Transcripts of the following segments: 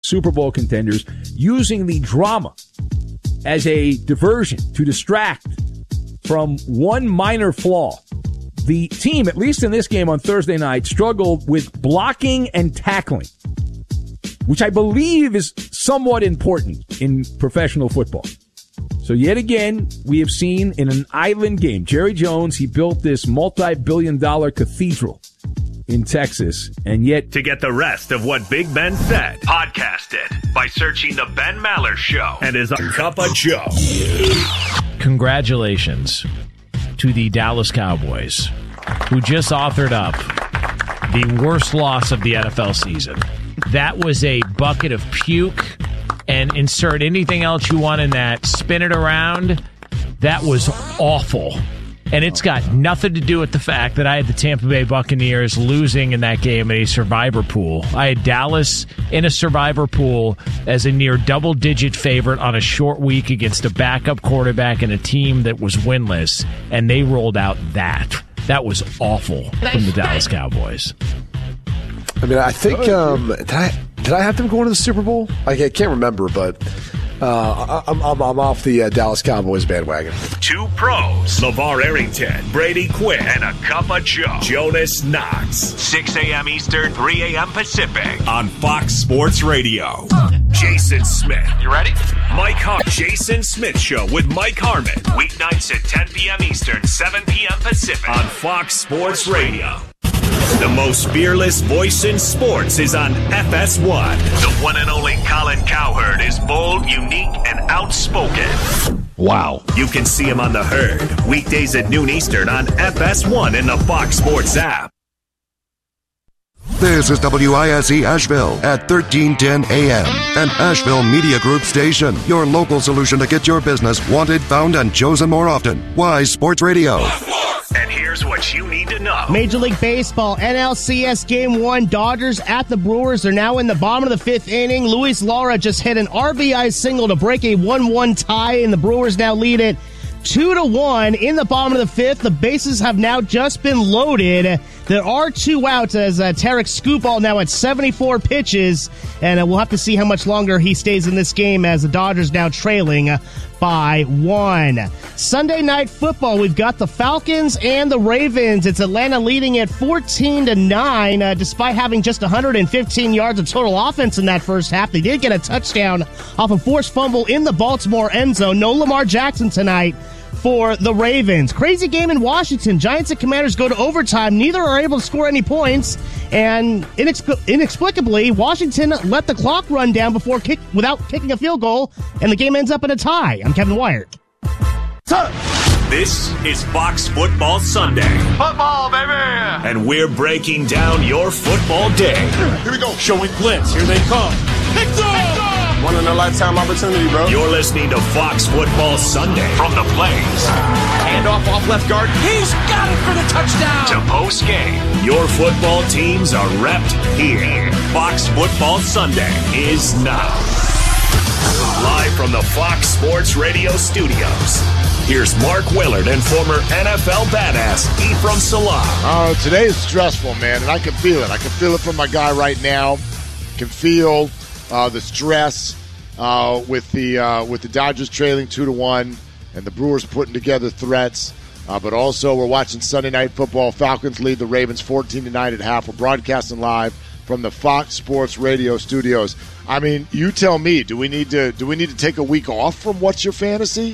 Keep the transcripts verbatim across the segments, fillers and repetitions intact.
Super Bowl contenders, using the drama as a diversion to distract from one minor flaw. The team, at least in this game on Thursday night, struggled with blocking and tackling, which I believe is somewhat important in professional football. So yet again, we have seen in an island game, Jerry Jones, he built this multi-billion dollar cathedral in Texas, and yet... To get the rest of what Big Ben said, podcast it by searching The Ben Maller Show and his Cup of Joe. Congratulations to the Dallas Cowboys, who just authored up the worst loss of the N F L season. That was a bucket of puke, and insert anything else you want in that. Spin it around. That was awful. And it's got nothing to do with the fact that I had the Tampa Bay Buccaneers losing in that game in a survivor pool. I had Dallas in a survivor pool as a near double-digit favorite on a short week against a backup quarterback and a team that was winless, and they rolled out that. That was awful from the Dallas Cowboys. I mean, I think um, did I did I have them going to the Super Bowl? I can't remember, but uh, I'm, I'm I'm off the uh, Dallas Cowboys bandwagon. Two pros: LeVar Arrington, Brady Quinn, and a Cup of Joe, Jonas Knox. six a.m. Eastern, three a.m. Pacific on Fox Sports Radio. Jason Smith, you ready? Mike Har- Jason Smith Show with Mike Harmon, weeknights at ten p.m. Eastern, seven p.m. Pacific on Fox Sports Radio. The most fearless voice in sports is on F S one. The one and only Colin Cowherd is bold, unique, and outspoken. Wow. You can see him on The Herd, weekdays at noon Eastern on F S one and the Fox Sports app. This is W I S E Asheville at thirteen ten A M, an Asheville Media Group station. Your local solution to get your business wanted, found, and chosen more often. Wise Sports Radio. And here's what you need to know. Major League Baseball, N L C S Game one, Dodgers at the Brewers. They're now in the bottom of the fifth inning. Luis Lara just hit an R B I single to break a one one tie, and the Brewers now lead it two to one in the bottom of the fifth. The bases have now just been loaded. There are two outs as uh, Tarek Scoopball now at seventy-four pitches, and uh, we'll have to see how much longer he stays in this game as the Dodgers now trailing uh, by one. Sunday Night Football, we've got the Falcons and the Ravens. It's Atlanta leading at fourteen to nine, uh, despite having just one hundred fifteen yards of total offense in that first half. They did get a touchdown off a forced fumble in the Baltimore end zone. No Lamar Jackson tonight for the Ravens. Crazy game in Washington. Giants and Commanders go to overtime. Neither are able to score any points, and inexp- inexplicably, Washington let the clock run down before kick without kicking a field goal, and the game ends up in a tie. I'm Kevin Wyatt. This is Fox Football Sunday. Football, baby! And we're breaking down your football day. Here we go. Showing blitz. Here they come. Picked up! One in a lifetime opportunity, bro. You're listening to Fox Football Sunday from the Blaze. Handoff off left guard. He's got it for the touchdown. To post game. Your football teams are repped here. Fox Football Sunday is now. Live from the Fox Sports Radio studios. Here's Mark Willard and former N F L badass Ephraim Salaam. Oh, today is stressful, man, and I can feel it. I can feel it from my guy right now. Can feel uh, the stress uh, with the uh, with the Dodgers trailing two to one, and the Brewers putting together threats. Uh, but also, we're watching Sunday Night Football. Falcons lead the Ravens fourteen to nine at half. We're broadcasting live from the Fox Sports Radio studios. I mean, you tell me. Do we need to do we need to take a week off from What's Your Fantasy?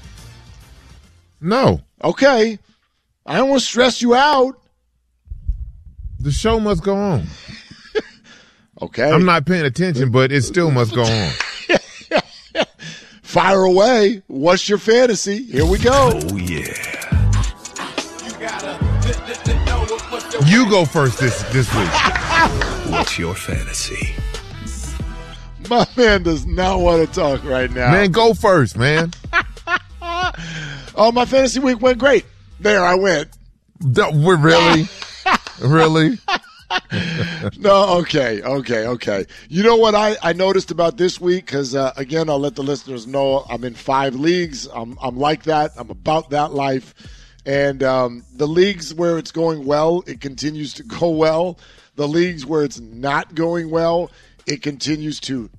No. Okay. I don't want to stress you out. The show must go on. Okay. I'm not paying attention, but it still must go on. Fire away. What's your fantasy? Here we go. Oh, yeah. You go first this, this week. What's your fantasy? My man does not want to talk right now. Man, go first, man. Oh, my fantasy week went great. There, I went. We're really? Really? No, okay, okay, okay. You know what I, I noticed about this week? Because, uh, again, I'll let the listeners know I'm in five leagues. I'm I'm like that. I'm about that life. And um, the leagues where it's going well, it continues to go well. The leagues where it's not going well, it continues to